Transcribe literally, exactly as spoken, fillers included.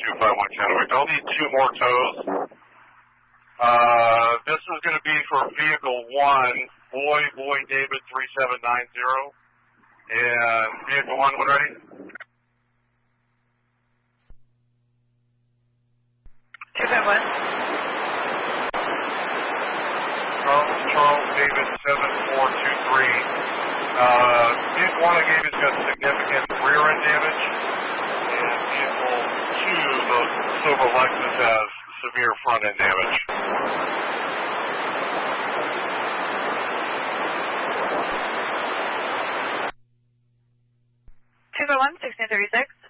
two five one Channel. I'll need two more tows. Uh, this is going to be for vehicle one, Boy, Boy, David three seven nine zero. And vehicle one, when ready? two five one. Charles, Charles, David seven four two three. Uh, vehicle one I gave you has got significant rear end damage. And vehicle two, the silver Lexus, has severe front end damage. two five one, sixteen thirty-six.